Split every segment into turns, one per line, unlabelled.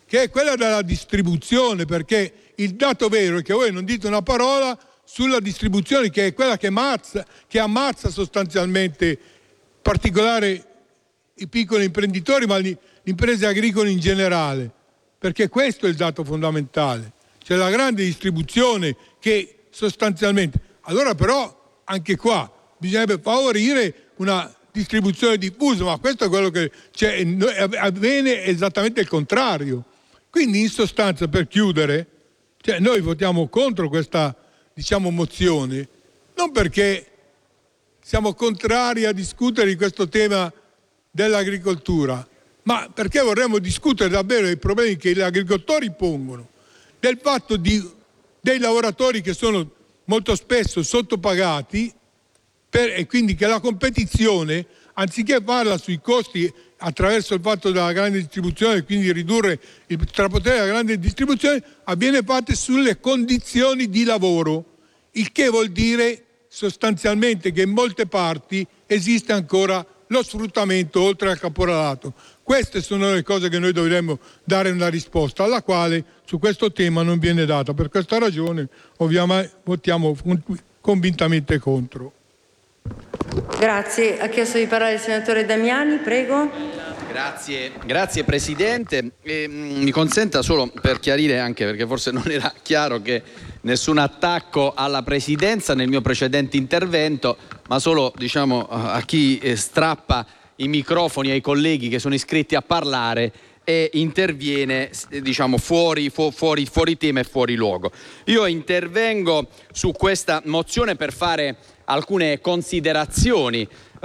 che è quella della distribuzione, perché il dato vero è che voi non dite una parola sulla distribuzione, che è quella che ammazza sostanzialmente, in particolare i piccoli imprenditori, ma le imprese agricole in generale, perché questo è il dato fondamentale, cioè la grande distribuzione che sostanzialmente... Allora però anche qua bisognerebbe favorire una distribuzione diffusa, ma questo è quello che avviene esattamente il contrario. Quindi in sostanza, per chiudere, noi votiamo contro questa mozione, non perché siamo contrari a discutere di questo tema dell'agricoltura, ma perché vorremmo discutere davvero dei problemi che gli agricoltori pongono, del fatto dei lavoratori che sono molto spesso sottopagati, e quindi che la competizione, anziché farla sui costi attraverso il fatto della grande distribuzione, quindi ridurre il strapotere della grande distribuzione, avviene fatta sulle condizioni di lavoro, il che vuol dire sostanzialmente che in molte parti esiste ancora lo sfruttamento oltre al caporalato. Queste sono le cose che noi dovremmo dare una risposta, alla quale su questo tema non viene data. Per questa ragione ovviamente votiamo convintamente contro.
Grazie. Ha chiesto di parlare il senatore Damiani, prego.
Grazie Presidente. Mi consenta solo per chiarire, anche perché forse non era chiaro, che nessun attacco alla Presidenza nel mio precedente intervento, ma solo a chi strappa i microfoni ai colleghi che sono iscritti a parlare e interviene fuori tema e fuori luogo. Io intervengo su questa mozione per fare alcune considerazioni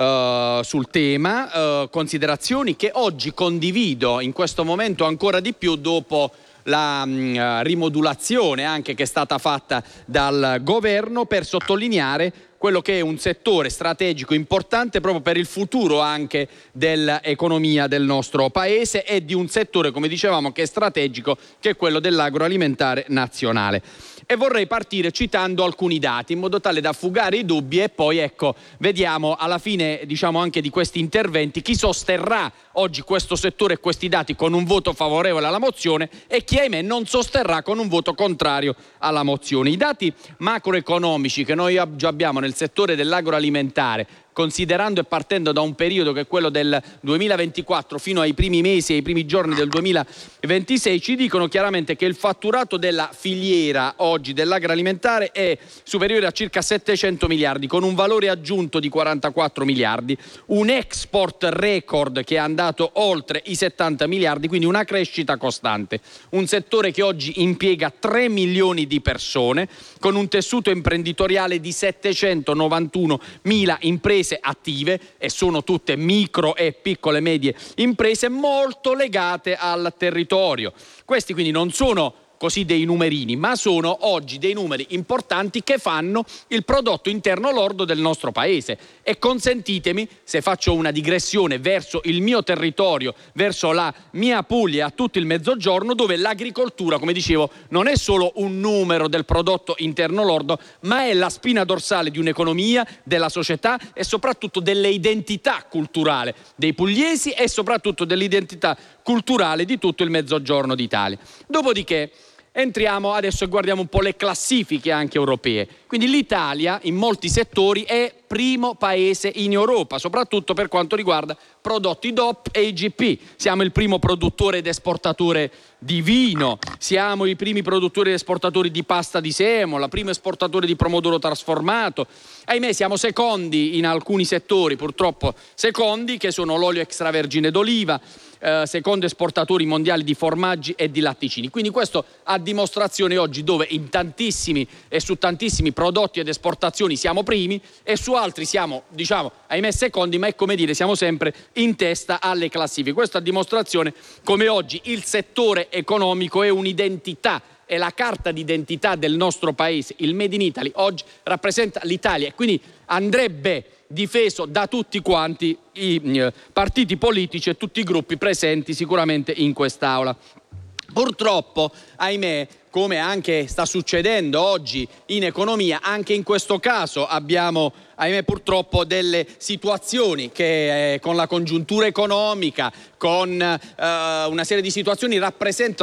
sul tema, considerazioni che oggi condivido in questo momento ancora di più dopo la rimodulazione anche che è stata fatta dal governo, per sottolineare quello che è un settore strategico importante proprio per il futuro anche dell'economia del nostro paese e di un settore, come dicevamo, che è strategico, che è quello dell'agroalimentare nazionale. E vorrei partire citando alcuni dati in modo tale da fugare i dubbi e poi vediamo alla fine anche di questi interventi chi sosterrà oggi questo settore e questi dati con un voto favorevole alla mozione e chi ahimè non sosterrà con un voto contrario alla mozione. I dati macroeconomici che noi già abbiamo nel settore dell'agroalimentare, considerando e partendo da un periodo che è quello del 2024 fino ai primi mesi e ai primi giorni del 2026, ci dicono chiaramente che il fatturato della filiera oggi dell'agroalimentare è superiore a circa 700 miliardi, con un valore aggiunto di 44 miliardi, un export record che è andato oltre i 70 miliardi, quindi una crescita costante. Un settore che oggi impiega 3 milioni di persone, con un tessuto imprenditoriale di 791 mila imprese attive, e sono tutte micro e piccole medie imprese molto legate al territorio. Questi quindi non sono così dei numerini, ma sono oggi dei numeri importanti che fanno il prodotto interno lordo del nostro paese. E consentitemi, se faccio una digressione verso il mio territorio, verso la mia Puglia, a tutto il Mezzogiorno, dove l'agricoltura, come dicevo, non è solo un numero del prodotto interno lordo, ma è la spina dorsale di un'economia, della società e soprattutto delle identità culturali dei pugliesi e soprattutto dell'identità culturale di tutto il Mezzogiorno d'Italia. Dopodiché entriamo adesso e guardiamo un po' le classifiche anche europee. Quindi l'Italia in molti settori è primo paese in Europa, soprattutto per quanto riguarda prodotti DOP e IGP. Siamo il primo produttore ed esportatore di vino, siamo i primi produttori ed esportatori di pasta di semola, primo esportatore di pomodoro trasformato. Ahimè, siamo secondi in alcuni settori, purtroppo secondi, che sono l'olio extravergine d'oliva, secondo esportatori mondiali di formaggi e di latticini. Quindi questo a dimostrazione oggi dove in tantissimi e su tantissimi prodotti ed esportazioni siamo primi e su altri siamo, ahimè, secondi, ma è come dire, siamo sempre in testa alle classifiche. Questo a dimostrazione come oggi il settore economico è un'identità, è la carta d'identità del nostro paese. Il Made in Italy oggi rappresenta l'Italia e quindi andrebbe difeso da tutti quanti i partiti politici e tutti i gruppi presenti sicuramente in quest'Aula. Purtroppo, ahimè, come anche sta succedendo oggi in economia, anche in questo caso abbiamo, ahimè, purtroppo delle situazioni che con la congiuntura economica, con una serie di situazioni rappresentano